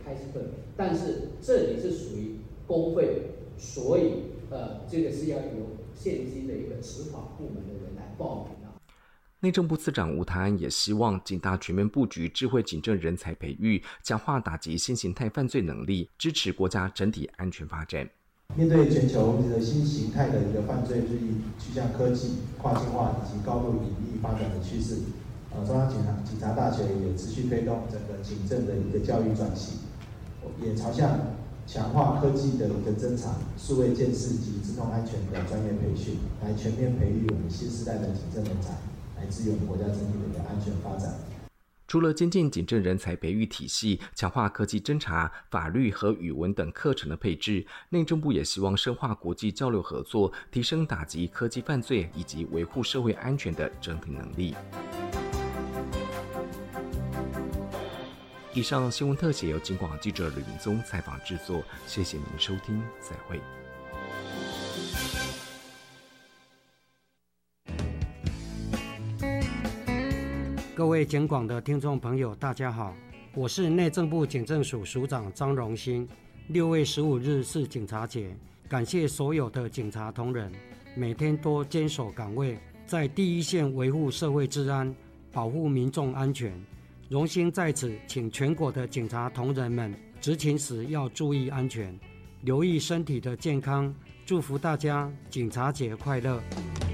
开支费，但是这里是属于公费，所以这个是要由现今的一个执法部门的人来报名的。 内政部次长吴台安也希望警大全面布局智慧警政人才培育，强化打击新形态犯罪能力，支持国家整体安全发展。 面对全球的新形态的一个犯罪日益趋向科技、跨境化以及高度隐秘发展的趋势，中央警察大学也持续推动整个警政的一个教育转型，也朝向强化科技的一个侦查、数位监视及自动安全的专业培训，来全面培育我们新时代的警政人才，来支援国家整体的一个安全发展。 除了精进警政人才培育体系，强化科技侦查、法律和语文等课程的配置，内政部也希望深化国际交流合作，提升打击科技犯罪以及维护社会安全的整体能力。以上新闻特写由警广记者吕明宗采访制作，谢谢您的收听，再会。 各位警广的听众朋友，大家好，我是内政部警政署署长张荣兴。6月15日是警察节，感谢所有的警察同仁，每天都坚守岗位，在第一线维护社会治安，保护民众安全。荣兴在此请全国的警察同仁们执勤时要注意安全，留意身体的健康，祝福大家警察节快乐。